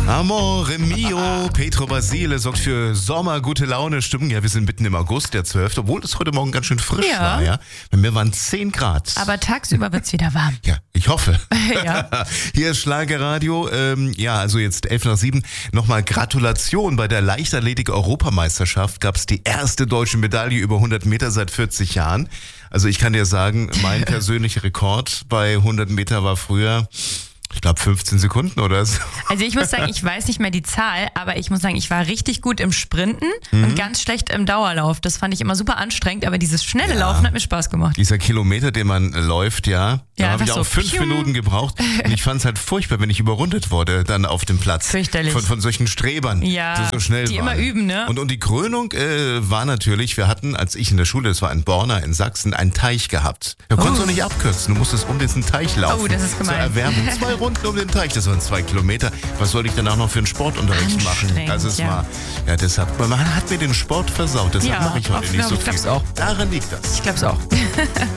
Amore mio, Petro Basile sorgt für Sommer, gute Laune, Stimmung. Ja, wir sind mitten im August, der 12., obwohl es heute Morgen ganz schön frisch war. Ja. Bei mir waren 10 Grad. Aber tagsüber wird's wieder warm. Ja, ich hoffe. Ja. Hier ist Schlagerradio. Also jetzt 6:55. Nochmal Gratulation. Bei der Leichtathletik-Europameisterschaft gab es die erste deutsche Medaille über 100 Meter seit 40 Jahren. Also ich kann dir sagen, mein persönlicher Rekord bei 100 Meter war früher, ich glaube 15 Sekunden oder so. Also ich muss sagen, ich weiß nicht mehr die Zahl, aber ich muss sagen, ich war richtig gut im Sprinten und ganz schlecht im Dauerlauf. Das fand ich immer super anstrengend, aber dieses schnelle Laufen hat mir Spaß gemacht. Dieser Kilometer, den man läuft, da habe ich auch 5 Minuten gebraucht. Und ich fand es halt furchtbar, wenn ich überrundet wurde dann auf dem Platz. Fürchterlich. Von solchen Strebern, die so schnell die waren. immer üben, ne? Und die Krönung war natürlich, wir hatten, als ich in der Schule, das war in Borna in Sachsen, einen Teich gehabt. Da konntest du nicht abkürzen, du musstest um diesen Teich laufen. Oh, das ist gemein. Zur Erwärmung 2 Runden um den Teich, das waren 2 Kilometer. Was sollte ich danach noch für einen Sportunterricht machen? Also es war, deshalb, man hat mir den Sport versaut, deshalb mache ich heute nicht so viel. Ich glaub's auch. Daran liegt das. Ich glaub's auch.